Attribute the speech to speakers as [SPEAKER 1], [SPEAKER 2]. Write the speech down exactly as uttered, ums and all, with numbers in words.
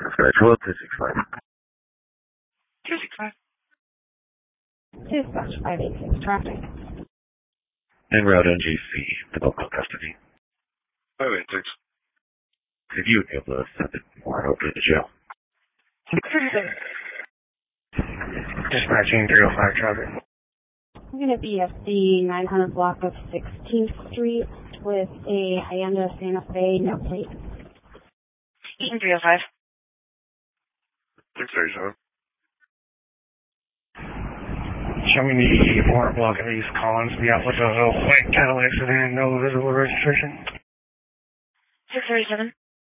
[SPEAKER 1] Schedule two six five.
[SPEAKER 2] two six five.
[SPEAKER 3] Dispatch five eight six traffic.
[SPEAKER 1] En route N G C, the local custody.
[SPEAKER 4] five eight six.
[SPEAKER 1] If you would be able to send it more over to the jail.
[SPEAKER 4] Dispatching three oh five traffic.
[SPEAKER 3] I'm going to be at the nine hundred block of sixteenth Street with a Hyundai Santa Fe no plate.
[SPEAKER 2] Eaton three oh five.
[SPEAKER 4] six thirty-seven.
[SPEAKER 5] Show me the warrant block of East Collins, the outlet of a white Cadillac sedan, no visible registration.
[SPEAKER 2] six thirty-seven.